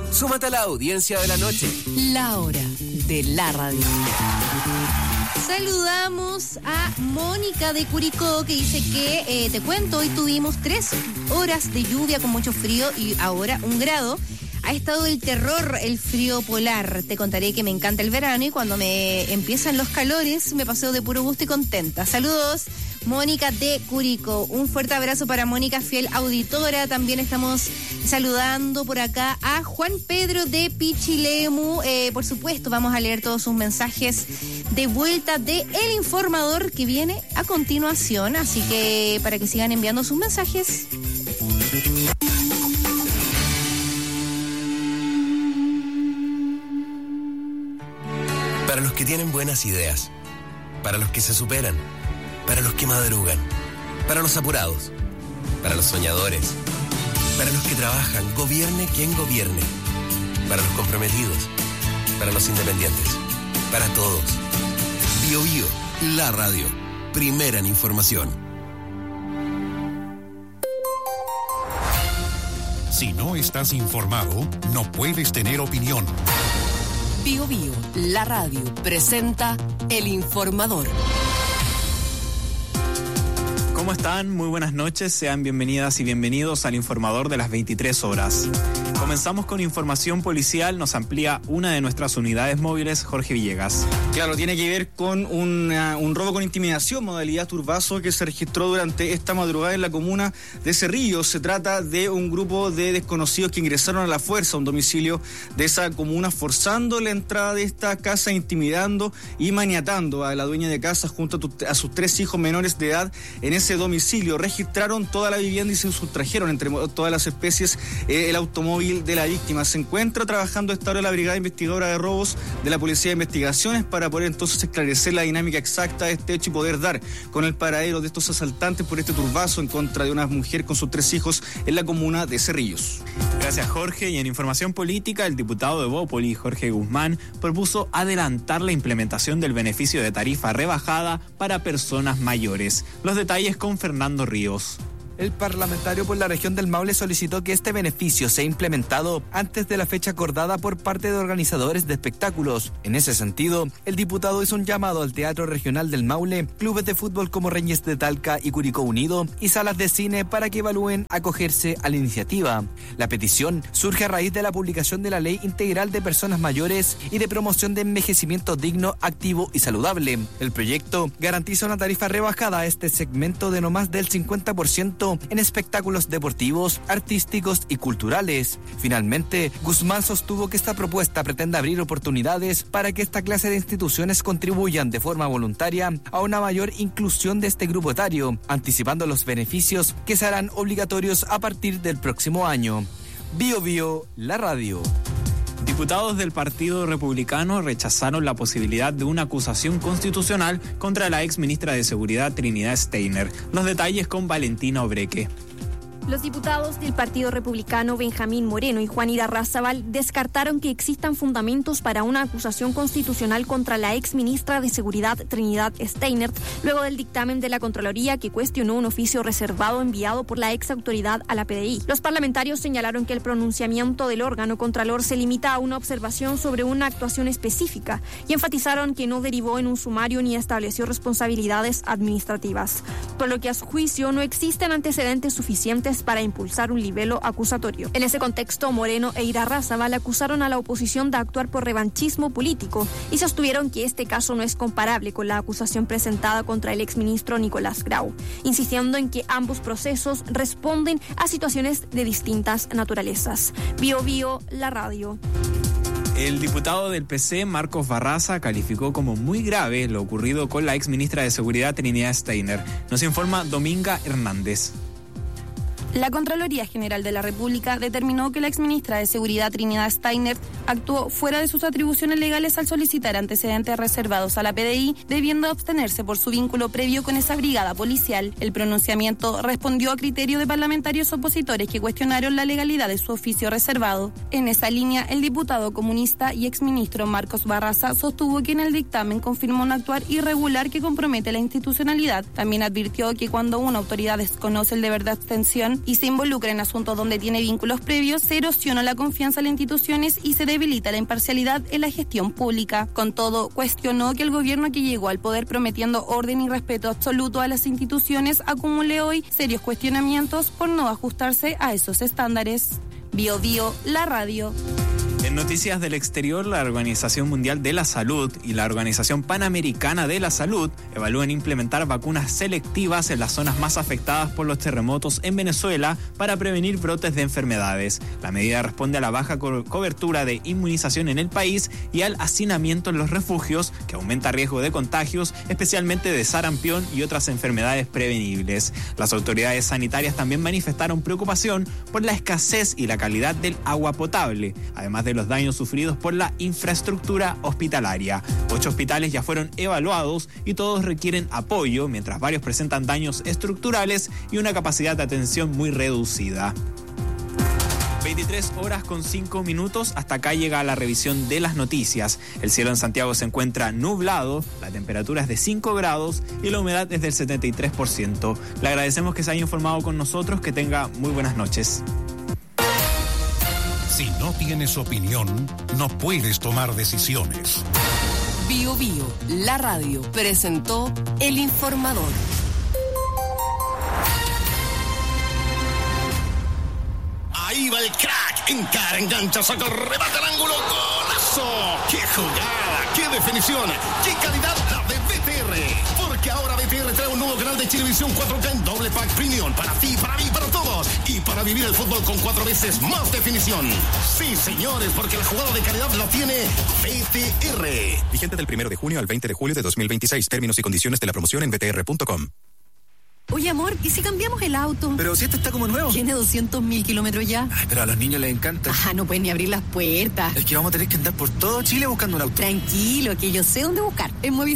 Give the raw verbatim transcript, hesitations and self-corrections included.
Súmate a la audiencia de la noche. La hora de la radio. Saludamos a Mónica de Curicó, que dice que, eh, te cuento, hoy tuvimos tres horas de lluvia con mucho frío y ahora un grado. Ha estado el terror, el frío polar. Te contaré que me encanta el verano y cuando me empiezan los calores me paseo de puro gusto y contenta. Saludos, Mónica de Curicó. Un fuerte abrazo para Mónica, fiel auditora. También estamos saludando por acá a Juan Pedro de Pichilemu. Eh, por supuesto, vamos a leer todos sus mensajes de vuelta de El Informador que viene a continuación. Así que para que sigan enviando sus mensajes. Para los que tienen buenas ideas, para los que se superan, para los que madrugan, para los apurados, para los soñadores, para los que trabajan, gobierne quien gobierne, para los comprometidos, para los independientes, para todos. Bio Bio, la radio, primera en información. Si no estás informado, no puedes tener opinión. Bio Bio, la radio, presenta El Informador. ¿Cómo están? Muy buenas noches, sean bienvenidas y bienvenidos al Informador de las veintitrés horas. Comenzamos con información policial, nos amplía una de nuestras unidades móviles, Jorge Villegas. Claro, tiene que ver con una, un robo con intimidación, modalidad turbazo, que se registró durante esta madrugada en la comuna de Cerrillos. Se trata de un grupo de desconocidos que ingresaron a la fuerza a un domicilio de esa comuna, forzando la entrada de esta casa, intimidando y maniatando a la dueña de casa junto a, tu, a sus tres hijos menores de edad en ese domicilio. Registraron toda la vivienda y se sustrajeron entre todas las especies eh, el automóvil de la víctima. Se encuentra trabajando a esta hora la Brigada Investigadora de Robos de la Policía de Investigaciones para poder entonces esclarecer la dinámica exacta de este hecho y poder dar con el paradero de estos asaltantes por este turbazo en contra de una mujer con sus tres hijos en la comuna de Cerrillos. Gracias, Jorge. Y en información política, el diputado de Bópoli, Jorge Guzmán, propuso adelantar la implementación del beneficio de tarifa rebajada para personas mayores. Los detalles con Fernando Ríos. El parlamentario por la región del Maule solicitó que este beneficio sea implementado antes de la fecha acordada por parte de organizadores de espectáculos. En ese sentido, el diputado hizo un llamado al Teatro Regional del Maule, clubes de fútbol como Reyes de Talca y Curicó Unido y salas de cine para que evalúen acogerse a la iniciativa. La petición surge a raíz de la publicación de la Ley Integral de Personas Mayores y de Promoción de Envejecimiento Digno, Activo y Saludable. El proyecto garantiza una tarifa rebajada a este segmento de no más del cincuenta por ciento en espectáculos deportivos, artísticos y culturales. Finalmente, Guzmán sostuvo que esta propuesta pretende abrir oportunidades para que esta clase de instituciones contribuyan de forma voluntaria a una mayor inclusión de este grupo etario, anticipando los beneficios que serán obligatorios a partir del próximo año. Bio Bio, la radio. Diputados del Partido Republicano rechazaron la posibilidad de una acusación constitucional contra la ex ministra de Seguridad Trinidad Steiner. Los detalles con Valentina Obreque. Los diputados del Partido Republicano Benjamín Moreno y Juan Irarrázaval descartaron que existan fundamentos para una acusación constitucional contra la ex ministra de Seguridad Trinidad Steiner, luego del dictamen de la Contraloría que cuestionó un oficio reservado enviado por la ex autoridad a la P D I. Los parlamentarios señalaron que el pronunciamiento del órgano contralor se limita a una observación sobre una actuación específica y enfatizaron que no derivó en un sumario ni estableció responsabilidades administrativas, por lo que a su juicio no existen antecedentes suficientes para impulsar un libelo acusatorio. En ese contexto, Moreno e Irarrázaval acusaron a la oposición de actuar por revanchismo político y sostuvieron que este caso no es comparable con la acusación presentada contra el exministro Nicolás Grau, insistiendo en que ambos procesos responden a situaciones de distintas naturalezas. Bio Bio, la radio. El diputado del P C, Marcos Barraza, calificó como muy grave lo ocurrido con la ex ministra de Seguridad Trinidad Steiner. Nos informa Dominga Hernández. La Contraloría General de la República determinó que la exministra de Seguridad Trinidad Steiner actuó fuera de sus atribuciones legales al solicitar antecedentes reservados a la P D I, debiendo abstenerse por su vínculo previo con esa brigada policial. El pronunciamiento respondió a criterio de parlamentarios opositores que cuestionaron la legalidad de su oficio reservado. En esa línea, el diputado comunista y exministro Marcos Barraza sostuvo que en el dictamen confirmó un actuar irregular que compromete la institucionalidad. También advirtió que cuando una autoridad desconoce el deber de abstención y se involucra en asuntos donde tiene vínculos previos, se erosiona la confianza en las instituciones y se debilita la imparcialidad en la gestión pública. Con todo, cuestionó que el gobierno que llegó al poder prometiendo orden y respeto absoluto a las instituciones acumule hoy serios cuestionamientos por no ajustarse a esos estándares. Bio Bio, la radio. En noticias del exterior, la Organización Mundial de la Salud y la Organización Panamericana de la Salud evalúan implementar vacunas selectivas en las zonas más afectadas por los terremotos en Venezuela para prevenir brotes de enfermedades. La medida responde a la baja co- cobertura de inmunización en el país y al hacinamiento en los refugios, que aumenta riesgo de contagios, especialmente de sarampión y otras enfermedades prevenibles. Las autoridades sanitarias también manifestaron preocupación por la escasez y la calidad del agua potable, además de los daños sufridos por la infraestructura hospitalaria. Ocho hospitales ya fueron evaluados y todos requieren apoyo, mientras varios presentan daños estructurales y una capacidad de atención muy reducida. veintitrés horas con cinco minutos, hasta acá llega la revisión de las noticias. El cielo en Santiago se encuentra nublado, la temperatura es de cinco grados y la humedad es del setenta y tres por ciento. Le agradecemos que se haya informado con nosotros, que tenga muy buenas noches. Si no tienes opinión, no puedes tomar decisiones. Bio Bio, la radio, presentó El Informador. Ahí va el crack, encara, engancha, saca, remata al ángulo, golazo. ¡Qué jugada! ¡Qué definición! ¡Qué calidad la de B T R! Porque ahora B T R trae un nuevo canal de Chilevisión cuatro K en doble pack premium para ti, para mí, para todos. Y para vivir el fútbol con cuatro veces más definición. Sí, señores, porque la jugada de calidad la tiene B T R. Vigente del primero de junio al veinte de julio de dos mil veintiséis. Términos y condiciones de la promoción en b t r punto com. Oye, amor, ¿y si cambiamos el auto? Pero si este está como nuevo. Tiene doscientos mil kilómetros ya. Ay, pero a los niños les encanta. Ah, no pueden ni abrir las puertas. Es que vamos a tener que andar por todo Chile buscando un auto. Tranquilo, que yo sé dónde buscar. En Movistar